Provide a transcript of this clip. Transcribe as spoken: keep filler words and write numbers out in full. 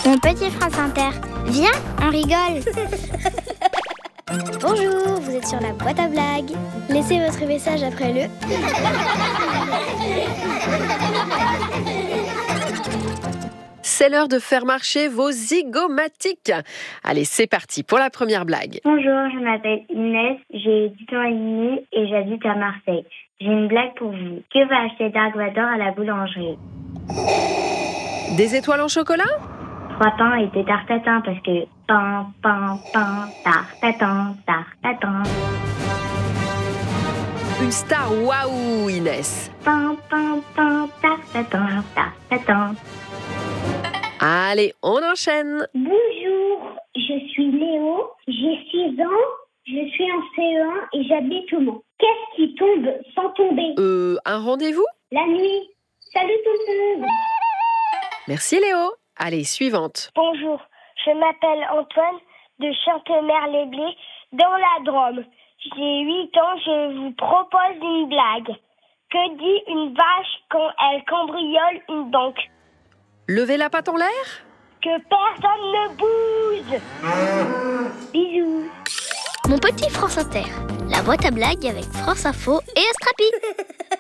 Mon petit France Inter, viens, on rigole. Bonjour, vous êtes sur la boîte à blagues. Laissez votre message après le... C'est l'heure de faire marcher vos zygomatiques. Allez, c'est parti pour la première blague. Bonjour, je m'appelle Inès, j'ai dix ans et demi et j'habite à Marseille. J'ai une blague pour vous. Que va acheter Dark Vador à la boulangerie? Des étoiles en chocolat? Trois pains et des tartes tatin parce que pain, pain, pain, tarte tatin, tarte tatin. Une star, waouh, Inès. Pain, pain, pain, tarte tatin, tarte tatin. Allez, on enchaîne. Bonjour, je suis Léo, j'ai six ans, je suis en C E un et j'habite au Mans. Qu'est-ce qui tombe sans tomber? Euh, un rendez-vous? La nuit. Salut tout le monde. Merci Léo. Allez, suivante. Bonjour, je m'appelle Antoine de Chantemer-les-Blés dans la Drôme. J'ai huit ans, je vous propose une blague. Que dit une vache quand elle cambriole une banque? Levez la patte en l'air? Que personne ne bouge. Bisous. Mon petit France Inter, la boîte à blagues avec France Info et Astrapi.